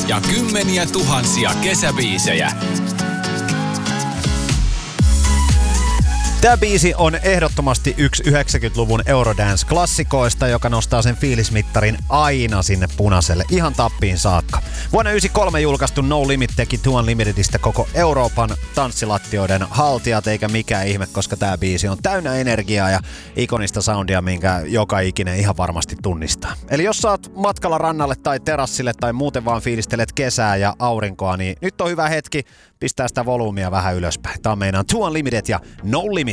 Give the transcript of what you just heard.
ja kymmeniä tuhansia kesäbiisejä. Tämä biisi on ehdottomasti yksi 90-luvun Eurodance-klassikoista, joka nostaa sen fiilismittarin aina sinne punaiselle, ihan tappiin saakka. Vuonna 1993 julkaistu No Limit teki Two Unlimitedistä koko Euroopan tanssilattioiden haltijat, eikä mikään ihme, koska tämä biisi on täynnä energiaa ja ikonista soundia, minkä joka ikinen ihan varmasti tunnistaa. Eli jos sä oot matkalla rannalle tai terassille tai muuten vaan fiilistelet kesää ja aurinkoa, niin nyt on hyvä hetki pistää sitä volyymia vähän ylöspäin. Tää on meinaan Two Unlimited ja No Limit.